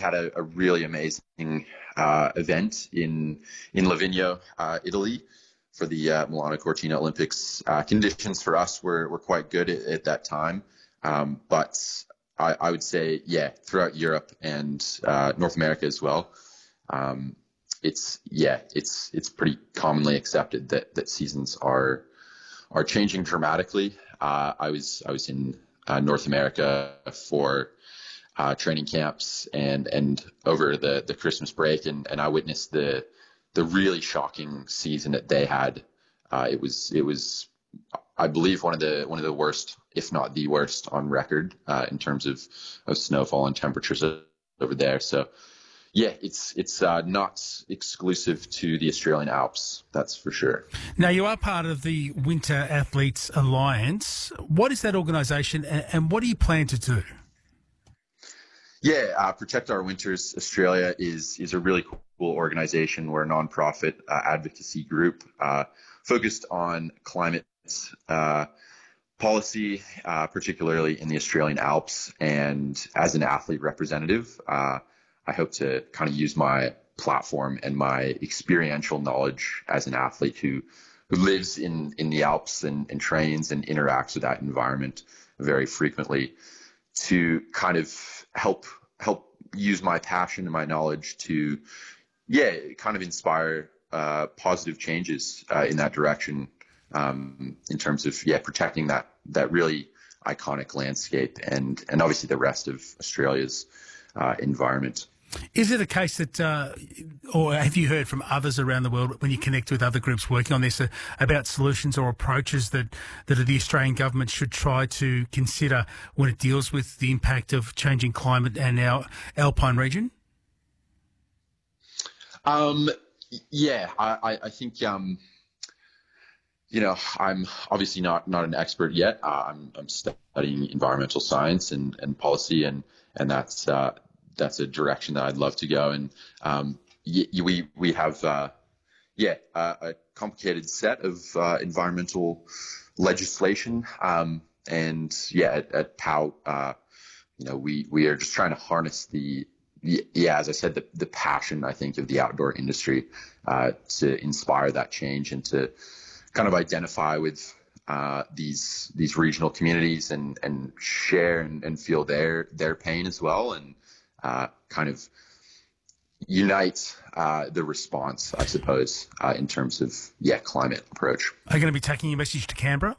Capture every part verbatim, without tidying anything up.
had a, a really amazing uh, event in in Livigno, uh, Italy, for the uh, Milano Cortina Olympics. Uh, conditions for us were were quite good at, at that time, um, but I, I would say, yeah, throughout Europe and uh, North America as well, um, it's yeah, it's it's pretty commonly accepted that that seasons are are changing dramatically. Uh, I was I was in uh, North America for uh, training camps and and over the, the Christmas break, and, and I witnessed the the really shocking season that they had. Uh, it was it was I believe one of the one of the worst, if not the worst, on record uh, in terms of, of snowfall and temperatures over there. So yeah, it's it's uh, not exclusive to the Australian Alps, that's for sure. Now, you are part of the Winter Athletes Alliance. What is that organisation, and, and what do you plan to do? Yeah, uh, Protect Our Winters Australia is is a really cool organisation. We're a nonprofit uh, advocacy group uh, focused on climate uh, policy, uh, particularly in the Australian Alps. And as an athlete representative, uh, I hope to kind of use my platform and my experiential knowledge as an athlete who who lives in, in the Alps and, and trains and interacts with that environment very frequently to kind of help help use my passion and my knowledge to, yeah, kind of inspire uh, positive changes uh, in that direction um, in terms of, yeah, protecting that that really iconic landscape and, and obviously the rest of Australia's uh, environment. Is it a case that, uh, or have you heard from others around the world when you connect with other groups working on this uh, about solutions or approaches that, that the Australian government should try to consider when it deals with the impact of changing climate and our alpine region? Um, yeah, I, I think, um, you know, I'm obviously not, not an expert yet. Uh, I'm, I'm studying environmental science and, and policy, and, and that's, uh, that's a direction that I'd love to go. And um, y- we we have uh, yeah uh, a complicated set of uh, environmental legislation, um, and yeah at, at P O W, uh, you know we we are just trying to harness the, the yeah as I said the the passion I think of the outdoor industry uh, to inspire that change and to kind of identify with uh, these these regional communities and and share and, and feel their their pain as well, and Uh, kind of unite uh, the response, I suppose, uh, in terms of, yeah, climate approach. Are you going to be taking your message to Canberra?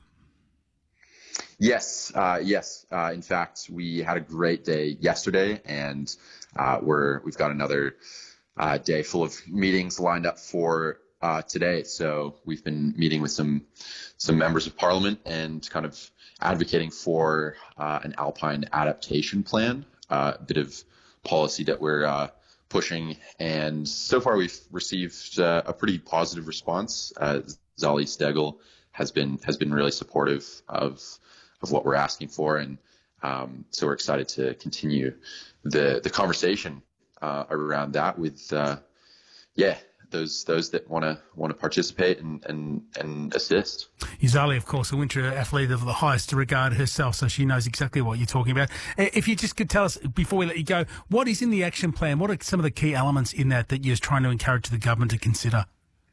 Yes, uh, yes. Uh, in fact, we had a great day yesterday, and uh, we're, we've got another uh, day full of meetings lined up for uh, today. So we've been meeting with some some members of Parliament and kind of advocating for uh, an alpine adaptation plan, uh, a bit of policy that we're uh, pushing, and so far we've received uh, a pretty positive response. Uh, Zali Steggall has been has been really supportive of of what we're asking for, and um, so we're excited to continue the the conversation uh, around that with uh, yeah those those that want to want to participate and, and and assist. Zali, of course, a winter athlete of the highest regard herself, so she knows exactly what you're talking about. If you just could tell us, before we let you go, what is in the action plan? What are some of the key elements in that that you're trying to encourage the government to consider?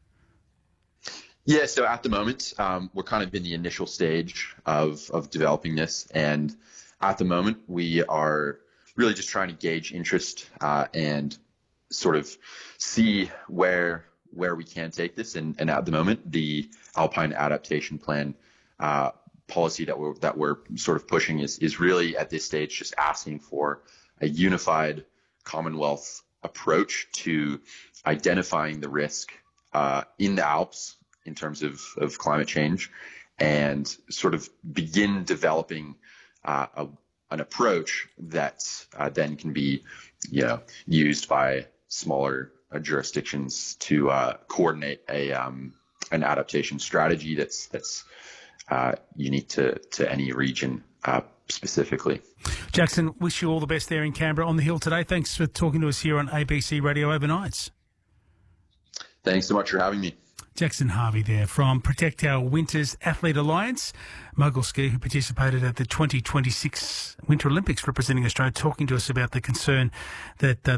Yeah, so at the moment, um, we're kind of in the initial stage of, of developing this. And at the moment, we are really just trying to gauge interest uh, and sort of see where where we can take this. And, and at the moment, the Alpine Adaptation Plan uh, policy that we're that we're sort of pushing is is really at this stage just asking for a unified Commonwealth approach to identifying the risk uh, in the Alps in terms of, of climate change, and sort of begin developing uh, a, an approach that uh, then can be, you know, used by smaller uh, jurisdictions to uh, coordinate a um, an adaptation strategy that's that's uh, unique to to any region uh, specifically. Jackson, wish you all the best there in Canberra on the Hill today. Thanks for talking to us here on A B C Radio Overnights. Thanks so much for having me. Jackson Harvey there from Protect Our Winters Athlete Alliance, mogul skier who participated at the twenty twenty-six Winter Olympics representing Australia, talking to us about the concern that uh,